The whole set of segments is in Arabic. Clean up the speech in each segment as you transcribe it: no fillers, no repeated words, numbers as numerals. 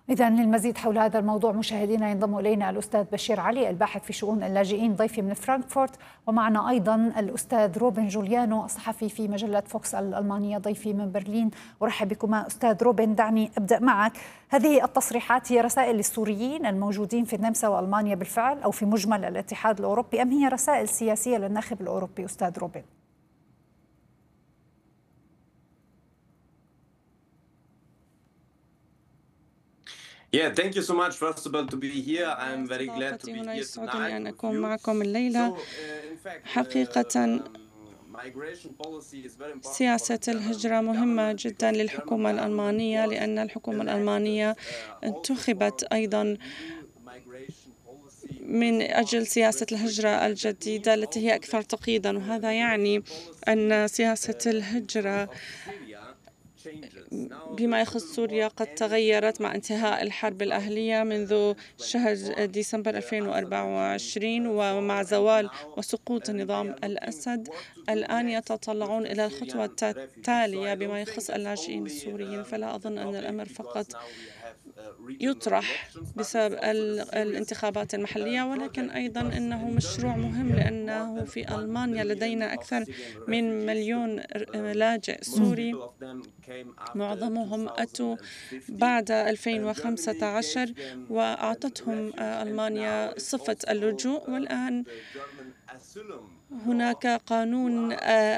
إذا للمزيد حول هذا الموضوع مشاهدينا ينضم إلينا الأستاذ بشير علي الباحث في شؤون اللاجئين ضيفي من فرانكفورت، ومعنا أيضا الأستاذ روبن جوليانو الصحفي في مجلة فوكس الألمانية ضيفي من برلين. أرحب بكما أستاذ روبن. دعني أبدأ معك. هذه التصريحات هي رسائل للسوريين الموجودين في النمسا وألمانيا بالفعل أو في مجمل الاتحاد الأوروبي، أم هي رسائل سياسية للناخب الأوروبي أستاذ روبن؟ Thank you so much first of all to be here. I'm very glad to be here يسعدني أن أكون معكم الليلة. حقيقة سياسة الهجرة مهمة جدا للحكومة الألمانية، لأن الحكومة الألمانية انتخبت أيضا من أجل سياسة الهجرة الجديدة التي هي أكثر تقييدا، وهذا يعني أن سياسة الهجرة بما يخص سوريا قد تغيرت مع انتهاء الحرب الأهلية منذ شهر ديسمبر 2024 ومع زوال وسقوط نظام الأسد. الآن يتطلعون إلى الخطوة التالية بما يخص اللاجئين السوريين، فلا أظن أن الأمر فقط يطرح بسبب الانتخابات المحلية، ولكن أيضا أنه مشروع مهم لأنه في ألمانيا لدينا أكثر من 1,000,000 لاجئ سوري، معظمهم أتوا بعد 2015 وأعطتهم ألمانيا صفة اللجوء. والآن هناك قانون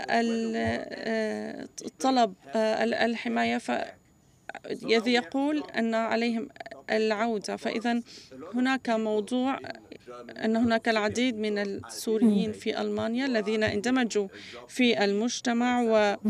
طلب الحماية الذي يقول أن عليهم العودة. فإذا هناك موضوع أن هناك العديد من السوريين في ألمانيا الذين اندمجوا في المجتمع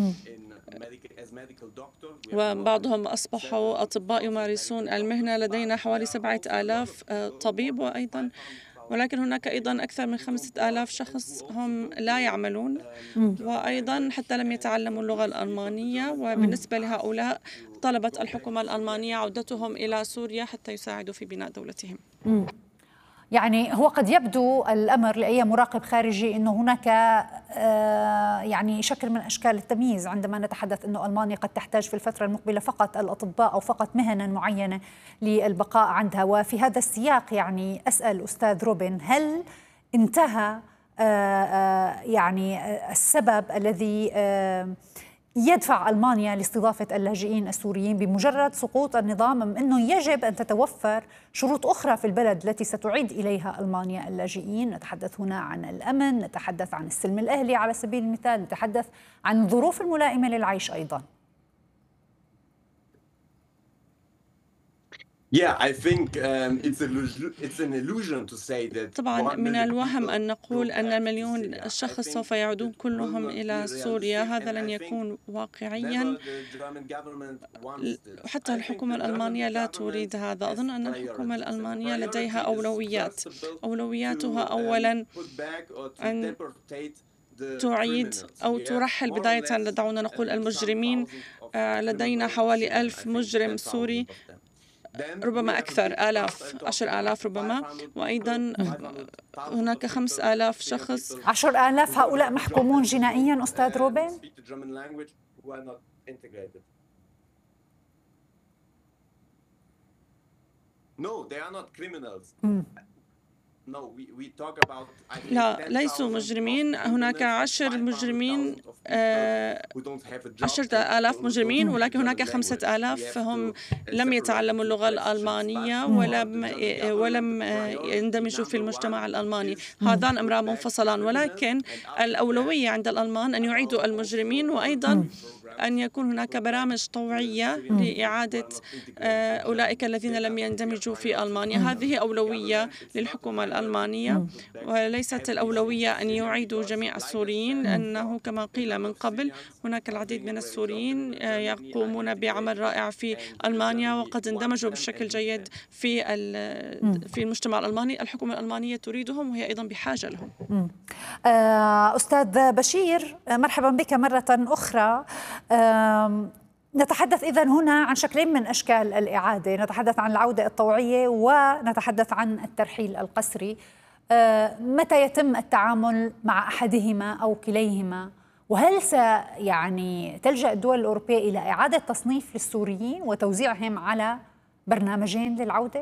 وبعضهم أصبحوا أطباء يمارسون المهنة. لدينا حوالي 7,000 طبيب، ولكن هناك أيضا أكثر من 5,000 شخص هم لا يعملون، وأيضا حتى لم يتعلموا اللغة الألمانية. وبالنسبة لهؤلاء طلبت الحكومة الألمانية عودتهم إلى سوريا حتى يساعدوا في بناء دولتهم. يعني هو قد يبدو الأمر لأي مراقب خارجي أنه هناك يعني شكل من أشكال التمييز عندما نتحدث أنه ألمانيا قد تحتاج في الفترة المقبلة فقط الأطباء أو فقط مهنة معينة للبقاء عندها. وفي هذا السياق يعني أسأل أستاذ روبن، هل انتهى يعني السبب الذي يدفع ألمانيا لاستضافة اللاجئين السوريين بمجرد سقوط النظام، أم أنه يجب أن تتوفر شروط أخرى في البلد التي ستعيد إليها ألمانيا اللاجئين؟ نتحدث هنا عن الأمن، نتحدث عن السلم الأهلي على سبيل المثال، نتحدث عن الظروف الملائمة للعيش أيضا. طبعا من الوهم أن نقول أن 1,000,000 شخص سوف يعودون كلهم إلى سوريا، هذا لن يكون واقعيا، وحتى الحكومة الألمانية لا تريد هذا. أظن أن الحكومة الألمانية لديها أولويات، أولوياتها أولا أن تعيد أو ترحل بداية، دعونا نقول المجرمين. لدينا حوالي 1,000 مجرم سوري، ربما أكثر، 10,000 ربما، وأيضا هناك 5,000 شخص. 10,000 هؤلاء محكومون جنائيا أستاذ روبن؟ لا، ليسوا مجرمين. هناك 10 مجرمين، 10,000 مجرمين، ولكن هناك 5,000 هم لم يتعلموا اللغة الألمانية ولم يندمجوا في المجتمع الألماني. هذان أمران منفصلان، ولكن الأولوية عند الألمان أن يعيدوا المجرمين، وأيضا أن يكون هناك برامج طوعية لإعادة أولئك الذين لم يندمجوا في ألمانيا. هذه أولوية للحكومة الألمانية، وليست الأولوية أن يعيدوا جميع السوريين، لأنه كما قيل من قبل هناك العديد من السوريين يقومون بعمل رائع في ألمانيا وقد اندمجوا بشكل جيد في المجتمع الألماني. الحكومة الألمانية تريدهم وهي أيضا بحاجة لهم. أستاذ بشير، مرحبا بك مرة أخرى. نتحدث إذن هنا عن شكلين من أشكال الإعادة، نتحدث عن العودة الطوعية ونتحدث عن الترحيل القسري. متى يتم التعامل مع أحدهما أو كليهما؟ وهل يعني تلجأ الدول الأوروبية إلى إعادة تصنيف للسوريين وتوزيعهم على برنامجين للعودة؟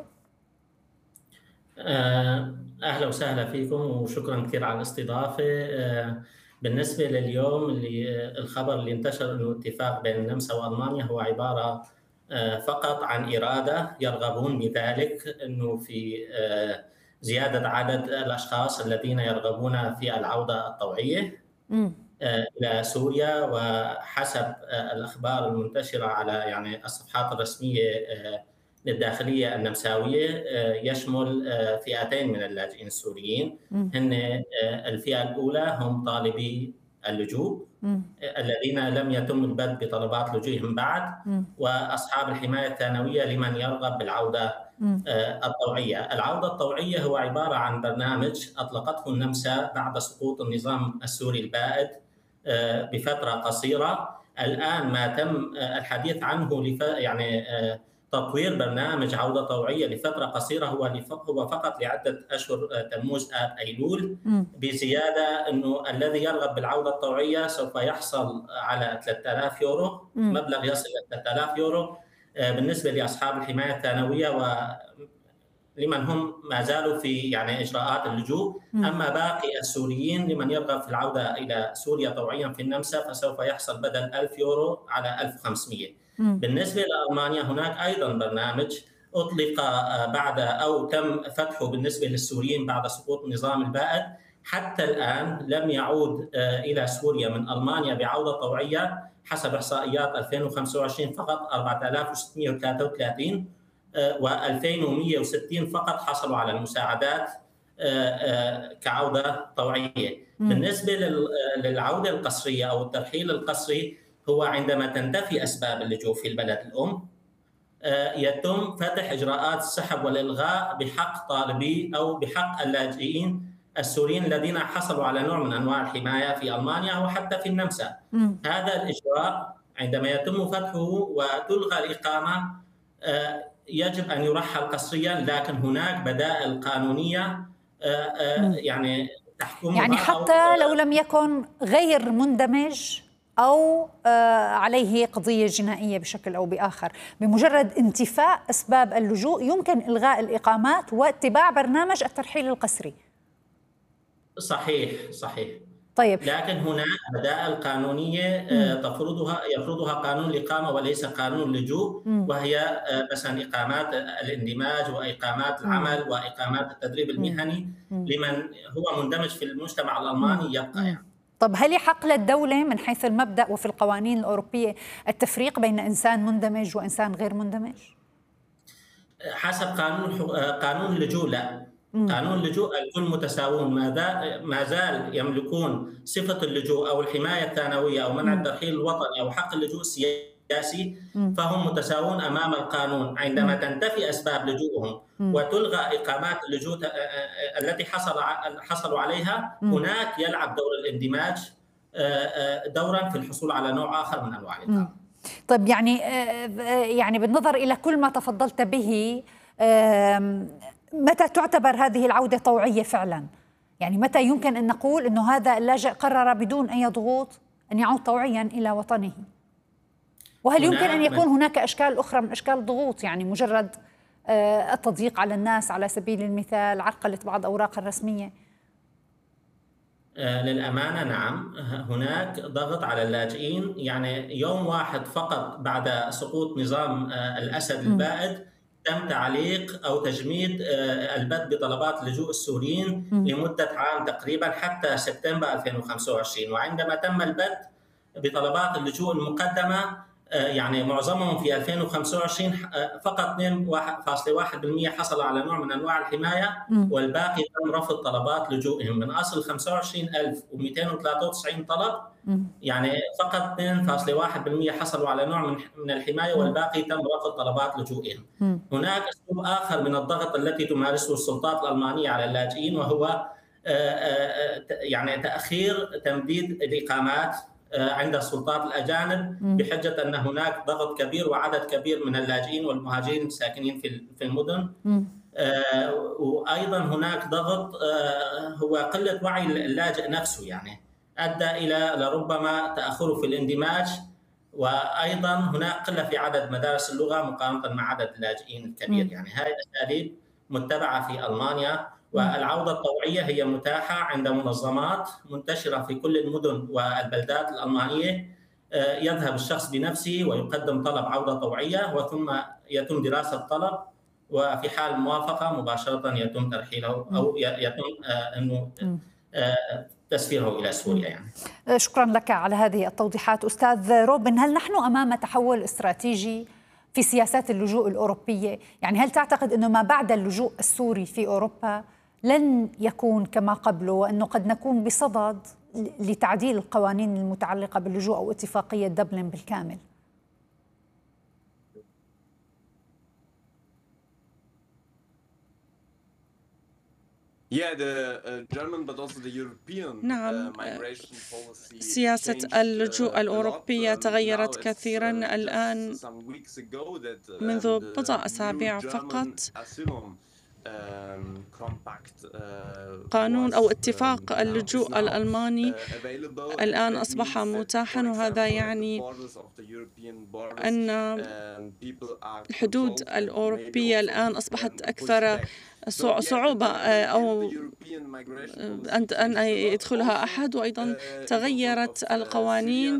أهلا وسهلا فيكم وشكرا كثير على الاستضافة. بالنسبة لليوم الخبر اللي انتشر أنه اتفاق بين النمسا وألمانيا هو عبارة فقط عن إرادة يرغبون بذلك، أنه في زيادة عدد الأشخاص الذين يرغبون في العودة الطوعية إلى سوريا. وحسب الأخبار المنتشرة على يعني الصفحات الرسمية للداخلية النمساوية يشمل فئتين من اللاجئين السوريين. هن الفئة الأولى هم طالبي اللجوء الذين لم يتم البدء بطلبات لجوئهم بعد، وأصحاب الحماية الثانوية لمن يرغب بالعودة الطوعية. العودة الطوعية هو عبارة عن برنامج أطلقته النمسا بعد سقوط النظام السوري البائد بفترة قصيرة. الآن ما تم الحديث عنه يعني تطوير برنامج عودة طوعية لفترة قصيرة هو فقط لعدة أشهر، تموز آب أيلول، بزيادة أنه الذي يرغب بالعودة الطوعية سوف يحصل على 3000 يورو، مبلغ يصل إلى 3000 يورو بالنسبة لأصحاب الحماية الثانوية ولمن هم ما زالوا في يعني إجراءات اللجوء. أما باقي السوريين لمن يرغب في العودة إلى سوريا طوعيا في النمسا فسوف يحصل بدل 1000 يورو على 1500. بالنسبة لألمانيا هناك أيضا برنامج أطلق بعد أو تم فتحه بالنسبة للسوريين بعد سقوط النظام البائد. حتى الآن لم يعود إلى سوريا من ألمانيا بعودة طوعية حسب إحصائيات 2025 فقط 4633 و2160 فقط حصلوا على المساعدات كعودة طوعية. بالنسبة للعودة القسرية أو الترحيل القسري هو عندما تنتفي أسباب اللجوء في البلد الأم يتم فتح إجراءات السحب والإلغاء بحق طالبي أو بحق اللاجئين السوريين الذين حصلوا على نوع من أنواع الحماية في ألمانيا أو حتى في النمسا. هذا الإجراء عندما يتم فتحه وتلغى الإقامة يجب أن يرحل قسريا، لكن هناك بدائل قانونية يعني تحكمها، يعني حتى لو لم يكن غير مندمج أو عليه قضية جنائية بشكل أو بآخر، بمجرد انتفاء أسباب اللجوء يمكن إلغاء الإقامات واتباع برنامج الترحيل القسري. صحيح. طيب، لكن هناك بدائل قانونية يفرضها قانون الإقامة وليس قانون اللجوء، وهي مثلا إقامات الاندماج وإقامات العمل وإقامات التدريب المهني لمن هو مندمج في المجتمع الألماني يبقى يعني. طب هل يحق للدولة من حيث المبدأ وفي القوانين الأوروبية التفريق بين إنسان مندمج وإنسان غير مندمج؟ حسب قانون اللجوء لا. قانون اللجوء الكل متساوون، ما زال يملكون صفة اللجوء أو الحماية الثانوية أو منع الترحيل الوطني أو حق اللجوء السياسي، فهم متساوون أمام القانون. عندما تنتفي أسباب لجوءهم وتلغى إقامات اللجوء التي حصلوا عليها، هناك يلعب دور الاندماج دورا في الحصول على نوع آخر من أنواع الإقامة. طيب، يعني بالنظر إلى كل ما تفضلت به، متى تعتبر هذه العودة طوعية فعلا؟ يعني متى يمكن أن نقول أنه هذا اللاجئ قرر بدون أي ضغوط أن يعود طوعيا إلى وطنه؟ وهل يمكن أن يكون هناك أشكال أخرى من أشكال الضغوط، يعني مجرد التضييق على الناس على سبيل المثال، عرقلة بعض أوراق الرسمية؟ للأمانة نعم، هناك ضغط على اللاجئين. يعني يوم واحد فقط بعد سقوط نظام الأسد البائد تم تعليق أو تجميد البدء بطلبات لجوء السوريين لمدة عام تقريبا حتى سبتمبر 2025. وعندما تم البدء بطلبات اللجوء المقدمة يعني معظمهم في 2025 فقط 2.1% حصل على نوع من أنواع الحماية، والباقي تم رفض طلبات لجوئهم. من أصل 25293 طلب يعني فقط 2.1% حصلوا على نوع من الحماية، والباقي تم رفض طلبات لجوئهم. هناك أسلوب آخر من الضغط التي تمارسه السلطات الألمانية على اللاجئين، وهو يعني تأخير تمديد الإقامات عند السلطات الأجانب بحجة أن هناك ضغط كبير وعدد كبير من اللاجئين والمهاجرين الساكنين في المدن. وأيضا هناك ضغط هو قلة وعي اللاجئ نفسه، يعني أدى إلى لربما تأخره في الاندماج وأيضا هناك قلة في عدد مدارس اللغة مقارنة مع عدد اللاجئين الكبير. يعني هذه الأساليب متبعة في ألمانيا، والعودة الطوعية هي متاحة عند منظمات منتشرة في كل المدن والبلدات الألمانية. يذهب الشخص بنفسه ويقدم طلب عودة طوعية، وثم يتم دراسة الطلب، وفي حال الموافقة مباشرة يتم ترحيله أو يتم أنه تسفيره إلى سوريا. يعني شكرا لك على هذه التوضيحات أستاذ روبن. هل نحن أمام تحول استراتيجي في سياسات اللجوء الأوروبية؟ يعني هل تعتقد أنه ما بعد اللجوء السوري في أوروبا لن يكون كما قبله، وأنه قد نكون بصدد لتعديل القوانين المتعلقة باللجوء أو اتفاقية دبلن بالكامل؟ نعم، سياسة اللجوء الأوروبية تغيرت كثيرا الآن. منذ بضع أسابيع فقط قانون أو اتفاق اللجوء الألماني الآن أصبح متاحا، وهذا يعني أن الحدود الأوروبية الآن أصبحت أكثر صعوبة أو أن يدخلها أحد. وأيضا تغيرت القوانين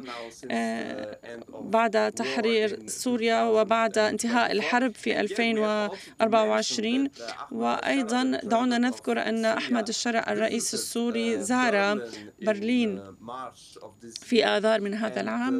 بعد تحرير سوريا وبعد انتهاء الحرب في 2024. وأيضا دعونا نذكر أن أحمد الشرع الرئيس السوري زار برلين في آذار من هذا العام،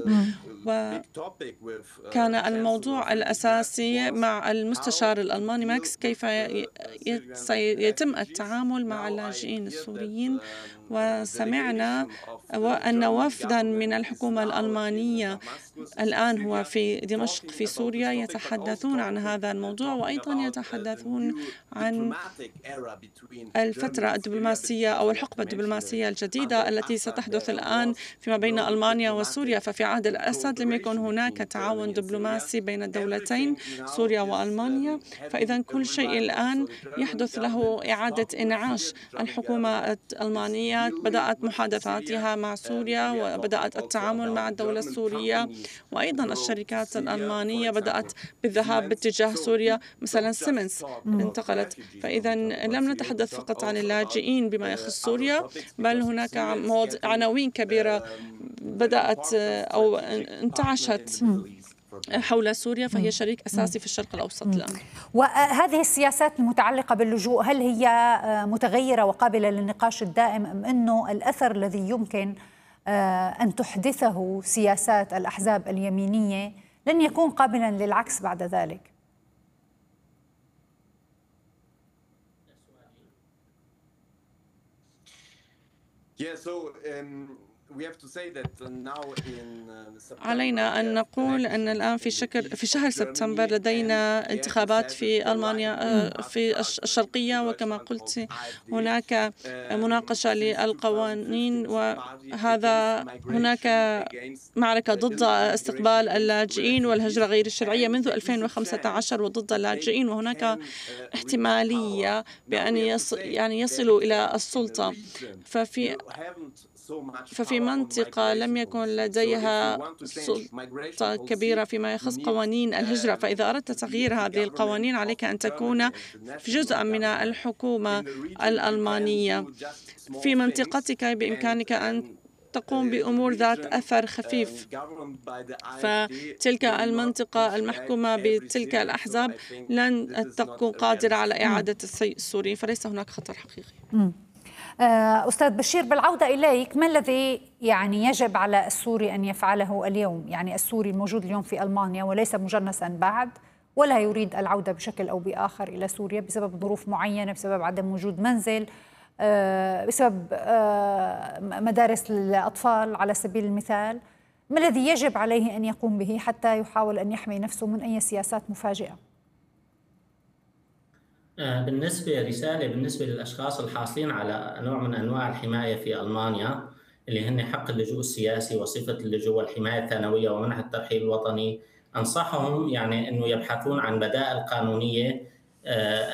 وكان الموضوع الأساسي مع المستشار الألماني ماكس كيف سيتم التعامل مع اللاجئين السوريين. وسمعنا أن وفدا من الحكومة الألمانية الآن هو في دمشق في سوريا يتحدثون عن هذا الموضوع، وأيضا يتحدثون عن الفترة الدبلوماسية أو الحقبة الدبلوماسية الجديدة التي ستحدث الآن فيما بين ألمانيا وسوريا. ففي عهد الأسد لم يكن هناك تعاون دبلوماسي بين الدولتين سوريا وألمانيا، فإذا كل شيء الآن يحدث له إعادة إنعاش. الحكومة الألمانية بدأت محادثاتها مع سوريا وبدأت التعامل مع الدولة السورية، وأيضا الشركات الألمانية بدأت بالذهاب باتجاه سوريا، مثلا سيمنز انتقلت. فإذا لم نتحدث فقط عن اللاجئين بما يخص سوريا، بل هناك عناوين كبيرة بدأت أو انتعشت حول سوريا، فهي شريك أساسي في الشرق الأوسط الآن. وهذه السياسات المتعلقة باللجوء هل هي متغيرة وقابلة للنقاش الدائم، أم أنه الأثر الذي يمكن أن تحدثه سياسات الأحزاب اليمينية لن يكون قابلا للعكس بعد ذلك؟ علينا أن نقول أن الآن في شهر سبتمبر لدينا انتخابات في ألمانيا في الشرقية، وكما قلت هناك مناقشة للقوانين، وهذا هناك معركة ضد استقبال اللاجئين والهجرة غير الشرعية منذ 2015 وضد اللاجئين، وهناك احتمالية بأن يصلوا إلى السلطة. ففي منطقة لم يكن لديها سلطة كبيرة فيما يخص قوانين الهجرة، فإذا أردت تغيير هذه القوانين عليك أن تكون في جزء من الحكومة الألمانية. في منطقتك بإمكانك أن تقوم بأمور ذات أثر خفيف، فتلك المنطقة المحكومة بتلك الأحزاب لن تكون قادرة على إعادة السوريين، فليس هناك خطر حقيقي. أستاذ بشير، بالعودة إليك، ما الذي يجب على السوري أن يفعله اليوم؟ يعني السوري الموجود اليوم في ألمانيا وليس مجنسا بعد، ولا يريد العودة بشكل أو بآخر إلى سوريا بسبب ظروف معينة، بسبب عدم وجود منزل، بسبب مدارس للأطفال على سبيل المثال. ما الذي يجب عليه أن يقوم به حتى يحاول أن يحمي نفسه من أي سياسات مفاجئة؟ بالنسبة للأشخاص الحاصلين على نوع من أنواع الحماية في ألمانيا، اللي هن حق اللجوء السياسي وصفة اللجوء والحماية الثانوية ومنح الترحيل الوطني، أنصحهم أنه يبحثون عن بدائل قانونية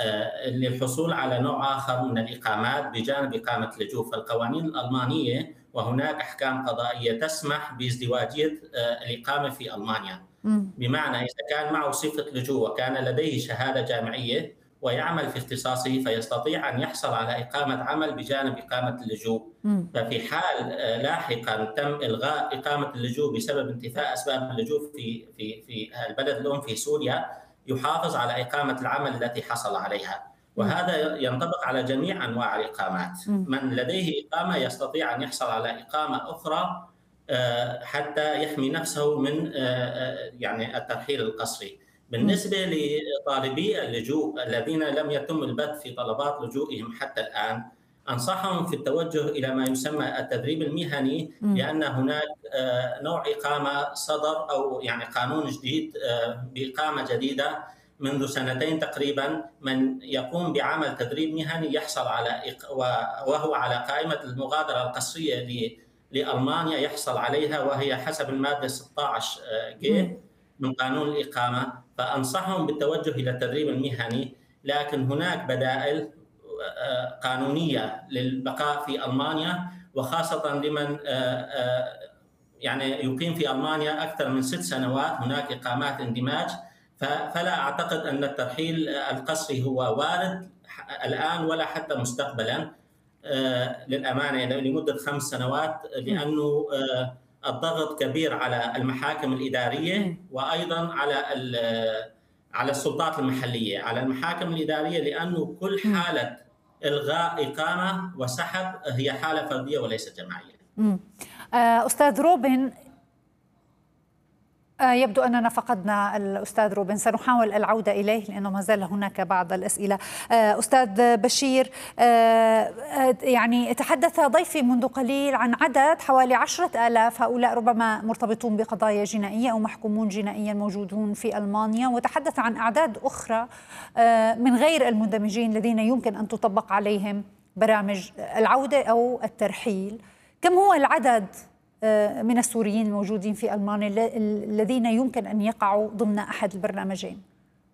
للحصول على نوع آخر من الإقامات بجانب إقامة اللجوء. فالقوانين الألمانية وهناك أحكام قضائية تسمح بازدواجية الإقامة في ألمانيا. بمعنى إذا كان معه صفة لجوء وكان لديه شهادة جامعية ويعمل في اختصاصه فيستطيع أن يحصل على إقامة عمل بجانب إقامة اللجوء. ففي حال لاحقا تم إلغاء إقامة اللجوء بسبب انتفاء أسباب اللجوء في البلد الأم في سوريا، يحافظ على إقامة العمل التي حصل عليها. وهذا ينطبق على جميع أنواع الإقامات. من لديه إقامة يستطيع أن يحصل على إقامة أخرى حتى يحمي نفسه من يعني الترحيل القسري. بالنسبة لطالبي اللجوء الذين لم يتم البت في طلبات لجوئهم حتى الآن، أنصحهم في التوجه إلى ما يسمى التدريب المهني، لأن هناك نوع إقامة صدر أو يعني قانون جديد بإقامة جديدة منذ 2 تقريبا. من يقوم بعمل تدريب مهني يحصل على وهو على قائمة المغادرة القسرية لألمانيا يحصل عليها، وهي حسب المادة 16 ج من قانون الإقامة. فأنصحهم بالتوجه إلى التدريب المهني، لكن هناك بدائل قانونية للبقاء في ألمانيا، وخاصة لمن يعني يقيم في ألمانيا أكثر من 6 سنوات. هناك إقامات اندماج، فلا أعتقد أن الترحيل القسري هو وارد الآن ولا حتى مستقبلا للأمانة لمدة 5 سنوات، لأنه الضغط كبير على المحاكم الإدارية وأيضا على السلطات المحلية. على المحاكم الإدارية لأنه كل حالة إلغاء إقامة وسحب هي حالة فردية وليست جماعية. أستاذ روبن، يبدو أننا فقدنا الأستاذ روبن، سنحاول العودة إليه لأنه ما زال هناك بعض الأسئلة. أستاذ بشير، يعني تحدث ضيفي منذ قليل عن عدد حوالي 10,000 هؤلاء ربما مرتبطون بقضايا جنائية أو محكومون جنائيا موجودون في ألمانيا، وتحدث عن أعداد أخرى من غير المندمجين الذين يمكن أن تطبق عليهم برامج العودة أو الترحيل. كم هو العدد من السوريين الموجودين في ألمانيا الذين يمكن أن يقعوا ضمن أحد البرنامجين؟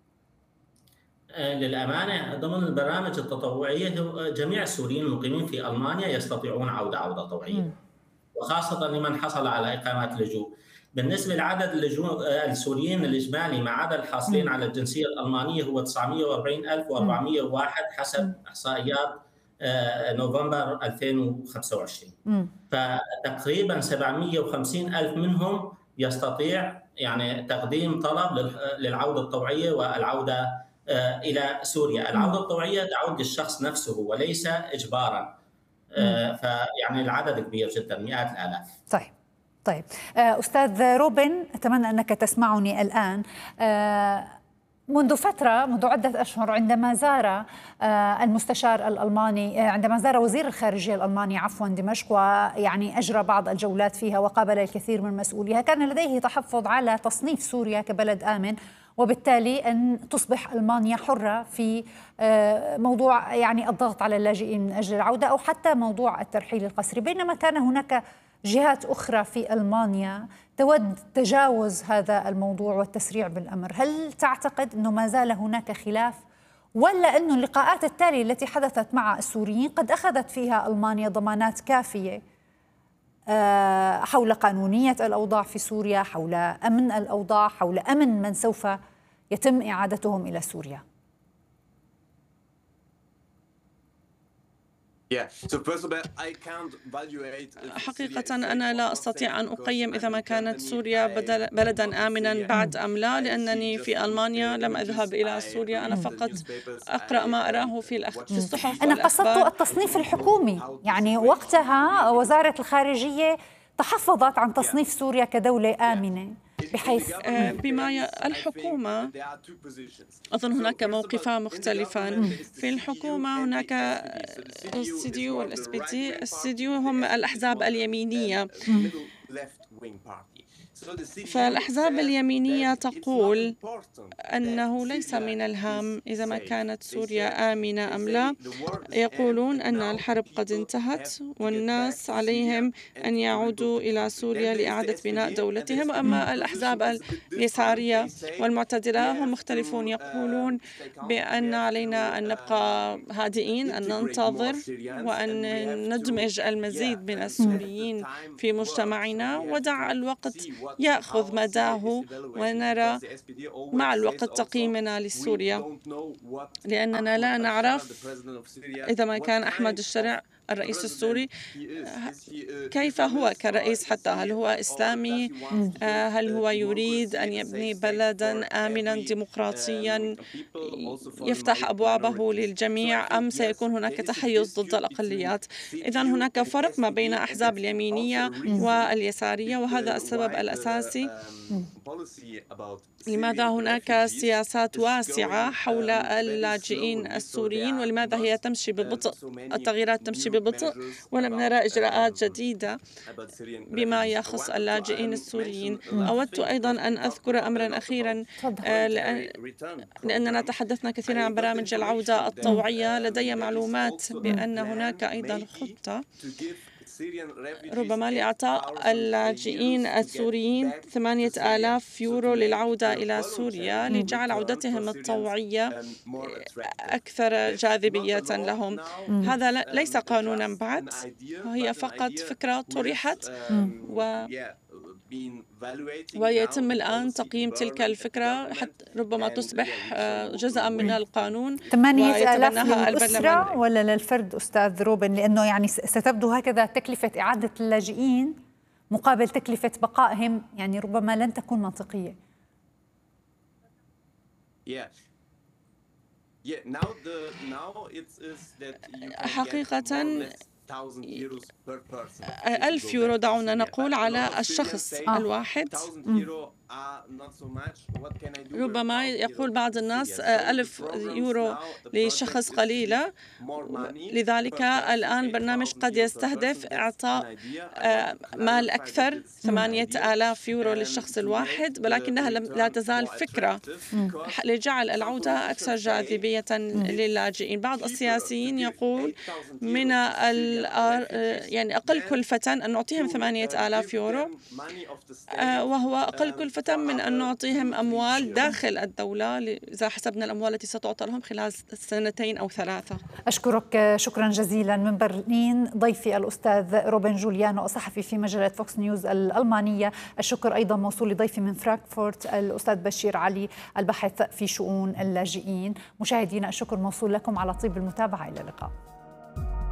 للأمانة ضمن البرامج التطوعية جميع السوريين المقيمين في ألمانيا يستطيعون عودة طوعية، وخاصة لمن حصل على إقامة لجوء. بالنسبة لعدد السوريين الإجمالي ما عدا الحاصلين على الجنسية الألمانية هو 940,401 حسب إحصائيات نوفمبر 2025. فتقريبا 750,000 منهم يستطيع يعني تقديم طلب للعودة الطوعية والعودة إلى سوريا. العودة الطوعية تعود للشخص نفسه وليس إجبارا. فيعني العدد كبير جدا، مئات الآلاف. طيب أستاذ روبن، أتمنى أنك تسمعني الآن. منذ فترة، منذ عدة أشهر، عندما زار المستشار الألماني، عندما زار وزير الخارجية الألماني دمشق، ويعني أجرى بعض الجولات فيها وقابل الكثير من مسؤوليها، كان لديه تحفظ على تصنيف سوريا كبلد آمن، وبالتالي أن تصبح ألمانيا حرة في موضوع يعني الضغط على اللاجئين من أجل العودة أو حتى موضوع الترحيل القسري، بينما كان هناك جهات أخرى في ألمانيا تود تجاوز هذا الموضوع والتسريع بالأمر. هل تعتقد أنه ما زال هناك خلاف، ولا أنه اللقاءات التالية التي حدثت مع السوريين قد أخذت فيها ألمانيا ضمانات كافية حول قانونية الأوضاع في سوريا، حول أمن الأوضاع، حول أمن من سوف يتم إعادتهم إلى سوريا؟ حقيقة أنا لا أستطيع أن أقيم إذا ما كانت سوريا بلدا آمنا بعد أم لا، لأنني في ألمانيا لم أذهب إلى سوريا. أنا فقط أقرأ ما أراه في الصحف. أنا قصدت التصنيف الحكومي، يعني وقتها وزارة الخارجية تحفظت عن تصنيف سوريا كدولة آمنة، بحيث الحكومة أظن هناك موقفان مختلفان. في الحكومة هناك السيديو والSPD. السيديو هم الأحزاب اليمينية، فالأحزاب اليمينية تقول أنه ليس من الهام إذا ما كانت سوريا آمنة أم لا. يقولون أن الحرب قد انتهت والناس عليهم أن يعودوا إلى سوريا لإعادة بناء دولتهم. أما الأحزاب اليسارية والمعتدلة هم مختلفون، يقولون بأن علينا أن نبقى هادئين، أن ننتظر وأن ندمج المزيد من السوريين في مجتمعنا ودع الوقت يأخذ مداه ونرى مع الوقت تقييمنا لسوريا، لأننا لا نعرف إذا ما كان أحمد الشرع الرئيس السوري كيف هو كرئيس، حتى هل هو إسلامي، هل هو يريد أن يبني بلدا آمنا ديمقراطيا يفتح أبوابه للجميع، أم سيكون هناك تحيز ضد الأقليات. إذن هناك فرق ما بين أحزاب اليمينية واليسارية، وهذا السبب الأساسي لماذا هناك سياسات واسعة حول اللاجئين السوريين، ولماذا هي تمشي ببطء، التغييرات تمشي ببطء، ولم نرى إجراءات جديدة بما يخص اللاجئين السوريين. أودت أيضا أن أذكر أمرا أخيرا، لأننا تحدثنا كثيرا عن برامج العودة الطوعية. لدي معلومات بأن هناك أيضا خطة ربما لإعطاء اللاجئين السوريين 8,000 يورو للعودة إلى سوريا لجعل عودتهم الطوعية أكثر جاذبية لهم. هذا ليس قانونا بعد، هي فقط فكرة طرحت ويتم الآن تقييم تلك الفكرة حتى ربما تصبح جزءا من القانون. 8,000 للأسرة ولا للفرد أستاذ روبن؟ لأنه يعني ستبدو هكذا تكلفة إعادة اللاجئين مقابل تكلفة بقائهم، يعني ربما لن تكون منطقية. حقيقة 1,000 يورو دعونا نقول على الشخص الواحد. ربما يقول بعض الناس 1,000 يورو لشخص قليلة، لذلك الآن برنامج قد يستهدف إعطاء مال أكثر 8,000 يورو للشخص الواحد، ولكنها لا تزال فكرة لجعل العودة أكثر جاذبية للاجئين. بعض السياسيين يقول من يعني أقل كلفة أن نعطيهم 8,000 يورو، وهو أقل كلفة من أن نعطيهم أموال داخل الدولة إذا حسبنا الأموال التي ستعطى لهم خلال 2 أو 3. أشكرك شكرا جزيلا. من برلين ضيفي الأستاذ روبن جوليانو، صحفي في مجلة فوكس نيوز الألمانية. الشكر أيضا موصول لضيفي من فرانكفورت الأستاذ بشير علي، الباحث في شؤون اللاجئين. مشاهدينا الشكر موصول لكم على طيب المتابعة، إلى اللقاء.